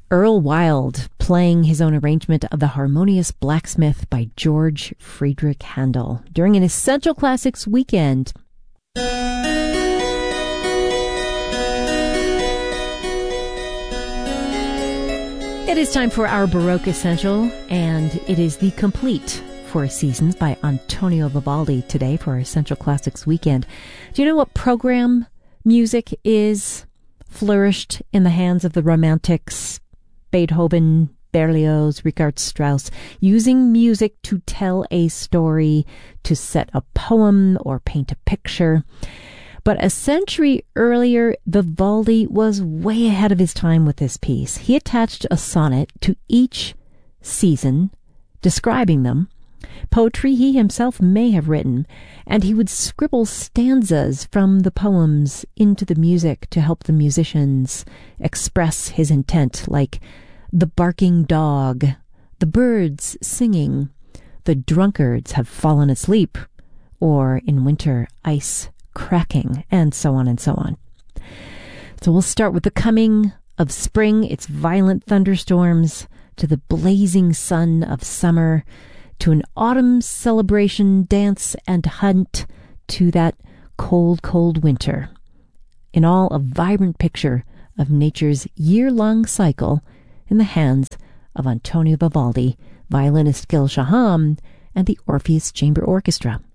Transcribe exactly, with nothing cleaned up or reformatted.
Earl Wild playing his own arrangement of the Harmonious Blacksmith by George Friedrich Handel during an Essential Classics weekend. It is time for our Baroque Essential, and it is the complete Four Seasons by Antonio Vivaldi today for our Essential Classics weekend. Do you know what program music is flourished in the hands of the Romantics? Beethoven, Berlioz, Richard Strauss, using music to tell a story, to set a poem or paint a picture. But a century earlier, Vivaldi was way ahead of his time with this piece. He attached a sonnet to each season, describing them, poetry he himself may have written, and he would scribble stanzas from the poems into the music to help the musicians express his intent, like the barking dog, the birds singing, the drunkards have fallen asleep, or in winter, ice cracking, and so on and so on. So we'll start with the coming of spring, its violent thunderstorms, to the blazing sun of summer, to an autumn celebration, dance, and hunt, to that cold, cold winter. In all, a vibrant picture of nature's year-long cycle in the hands of Antonio Vivaldi, violinist Gil Shaham, and the Orpheus Chamber Orchestra.